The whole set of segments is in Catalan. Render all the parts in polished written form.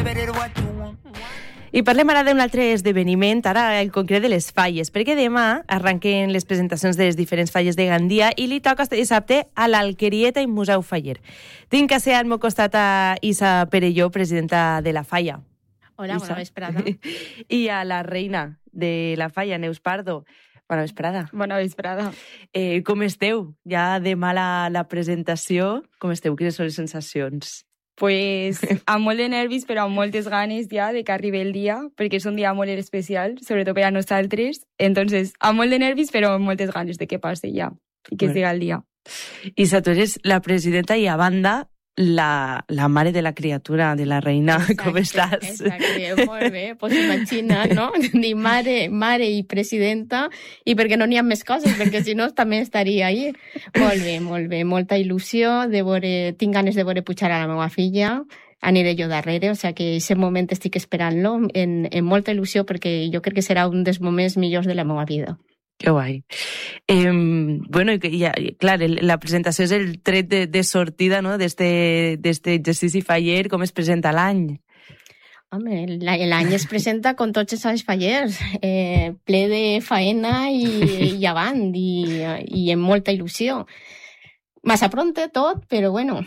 I parlem ara d'un altre esdeveniment, ara en concret de les falles, perquè demà arrenquen les presentacions de les diferents falles de Gandia i li toca este dissabte a l'Alquerieta i Museu Faller. Tinc a ser al meu costat a Isa Perelló, presidenta de la falla. Hola, bona vesprada. I a la reina de la falla, Neus Pardo. Bona vesprada. Bona vesprada. Com esteu? Ja demà la presentació. Com esteu? Quines són les sensacions? Pues amb molt de nervis, però amb moltes ganes ja de que arribi el dia, perquè és un dia molt especial, sobretot per a nosaltres. Entonces, amb molt de nervis, però amb moltes ganes de que passi ja, i que siga el dia. Isa, tu eres la presidenta i a banda la mare de la criatura, de la reina. Exacte, com estàs? Exacte, molt bé. Pues imagina't, no? Dir mare i presidenta, i perquè no n'hi ha més coses, perquè si no també estaria ahí. Molt bé. Molta il·lusió de veure, tinc ganes de veure pujar a la meva filla, aniré jo darrere, o sigui que aquest moment estic esperant-lo en molta il·lusió, perquè jo crec que serà un dels moments millors de la meva vida. Que guai. Bueno, clar, la presentació és el tret de sortida, no?, d'este exercici faller. Com es presenta l'any? Home, l'any es presenta com tots els anys fallers, ple de faena i avant, i amb molta il·lusió. Massa pronte tot, però bueno,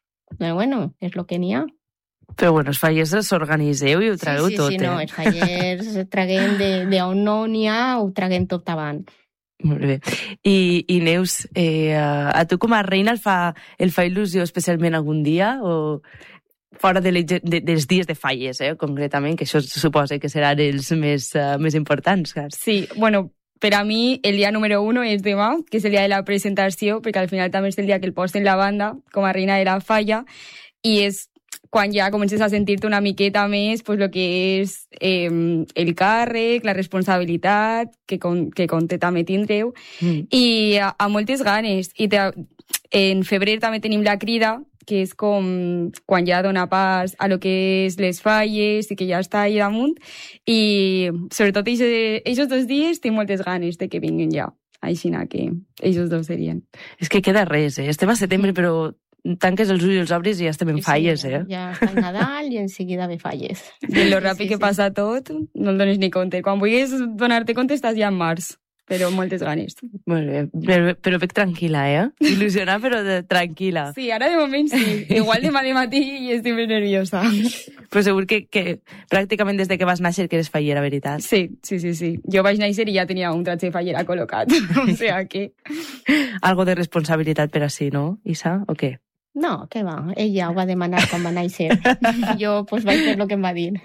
és el que n'hi ha. Però bueno, els fallers s'organitzeu i ho tragueu tot, Sí, no, els fallers traguem d'on no n'hi ha, ho traguem tot avant. Molt bé. I Neus, a tu com a reina el fa il·lusió especialment algun dia? O fora dels dies de falles, concretament, que això suposa que seran els més importants? Sí, bueno, per a mi el dia número 1 és demà, que és el dia de la presentació, perquè al final també és el dia que el posen la banda com a reina de la falla, i és quan ja comences a sentir-te una miqueta més pues, el que és el càrrec, la responsabilitat, que conté també tindreu, i a moltes ganes. I en febrer també tenim la crida, que és com quan ja dona pas a lo que és les falles i que ja està allà damunt, i sobretot aquests 2 dies tinc moltes ganes de que vinguin ja. Així que aquests 2 serien. És que queda res, estem a setembre, però tanques els ulls i els obris i ja estem en falles, Ja està el Nadal i en seguida ve falles. I lo ràpid que passa tot, no el dones ni compte. Quan vulguis donar-te compte estàs ja en març, però moltes ganes. Molt bé, però veig tranquil·la, Il·lusionada, però tranquil·la. Sí, ara de moment sí. Igual demà de matí i estic més nerviosa. Però segur que pràcticament des de que vas néixer que eres fallera, veritat? Sí. Jo vaig néixer i ja tenia un tratge de fallera col·locat. O sigui que... Algo de responsabilitat per així, no, Isa, o què? No, què va? Ella ho va demanar quan va néixer. Jo pues, vaig fer el que em va dir.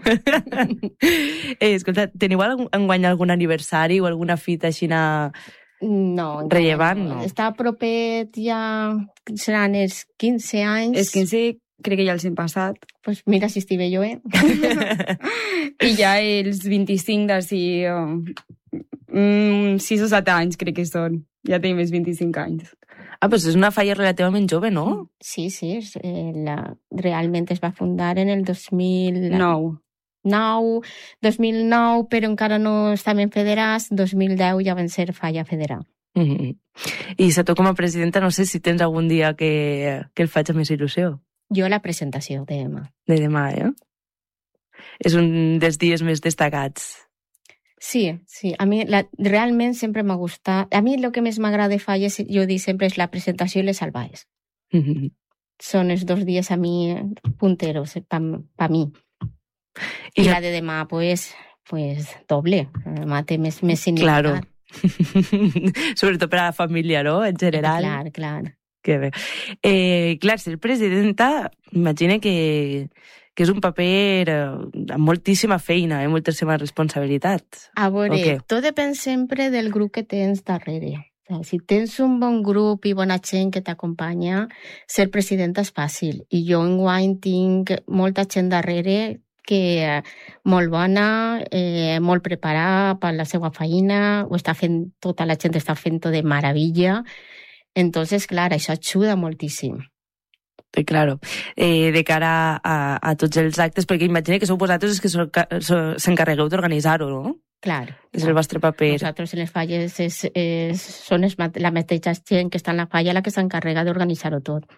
Escolta, teniu enguany algun aniversari o alguna fita així rellevant? No. Està propet ja... Seran els 15 anys. Els 15 crec que ja els hem passat. Pues mira si estive jo, I ja els 25 d'ací... 6 o 7 anys crec que són. Ja tenim els 25 anys. Doncs és una falla relativament jove, no? Sí, realment es va fundar en el 2009, però encara no estaven federats, 2010 ja van ser falla federal. I a tu com a presidenta no sé si tens algun dia que el faig amb més il·lusió. Jo la presentació de demà. De demà, És un dels dies més destacats. Sí, a mi realment sempre m'ha gustat. A mi el que més m'agrada de falles, jo dic sempre, és la presentació i les salvaes. Són els 2 dies a mi punteros, per mi. I la de demà, pues doble. Demà té més significat. Claro. Sobretot per a la família, no?, en general. Clar. Que bé. Clar, ser presidenta, imagina que és un paper amb moltíssima feina, moltíssima responsabilitat. A veure, tot depèn sempre del grup que tens darrere. Si tens un bon grup i bona gent que t'acompanya, ser presidenta és fàcil. I jo enguany tinc molta gent darrere que molt bona, molt preparada per la seva feina, ho està fent, tota la gent està fent-ho de meravella. Entonces, clar, això ajuda moltíssim. Claro, de cara a tots els actes, perquè imagina que sou vosaltres que s'encarregueu d'organitzar-ho, no? Clar. És el vostre paper. Nosaltres en les falles són la mateixa gent que està en la falla la que s'encarrega d'organitzar-ho tot.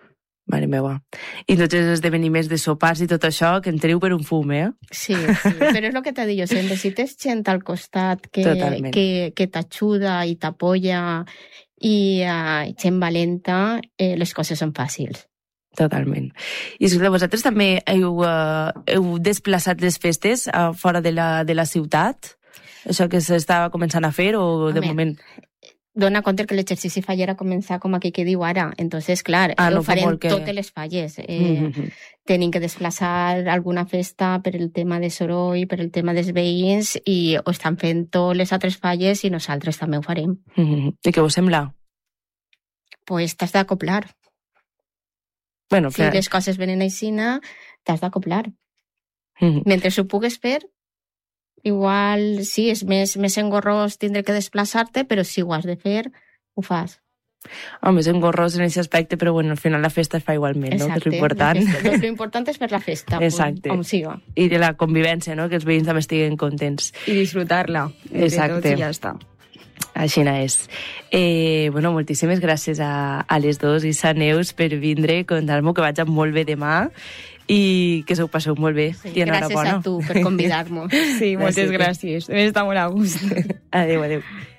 Mare meva. I tots els esdeveniments de sopars i tot això, que en teniu per un fum, Sí, però és el que t'he dit, si necessites gent al costat que t'ajuda i t'apoya i gent valenta, les coses són fàcils. Totalment. I escolta, vosaltres també heu desplaçat les festes fora de la ciutat? Això que s'estava començant a fer o de moment... Dona compte que l'exercici fallera comença com aquí que diu ara. Entonces, clar, ho farem totes les falles. Tenim que desplaçar alguna festa per el tema de soroll, per el tema dels veïns, i ho estan fent totes les altres falles i nosaltres també ho farem. I què us sembla? Pues t'has d'acoplar. Bueno, si les coses venen així, t'has d'acoplar. Mentre ho pugues fer, igual, sí, és més engorrós tindre que desplaçar-te, però si ho has de fer, ho fas. Home, és engorrós en aquest aspecte, però bueno, al final la festa es fa igualment, no? Que és l'important. L'important és fer la festa, on siga. I de la convivència, no? Que els veïns també estiguen contents. I disfrutar-la. Exacte. I ja està. Així és. Bueno, moltíssimes gràcies a les dos i a Neus per vindre, contar-m'ho que vaig molt bé demà i que s'ho passeu molt bé. Sí, gràcies a tu per convidar-me. Sí, moltes gràcies. M'he estat molt a gust. Adéu.